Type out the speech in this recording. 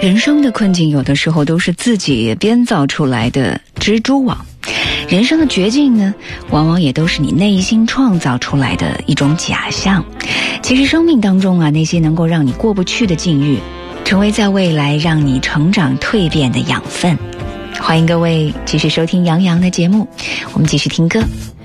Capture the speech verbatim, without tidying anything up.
人生的困境有的时候都是自己编造出来的蜘蛛网，人生的绝境呢，往往也都是你内心创造出来的一种假象。其实生命当中啊，那些能够让你过不去的境遇，成为在未来让你成长蜕变的养分。欢迎各位继续收听杨洋的节目，我们继续听歌。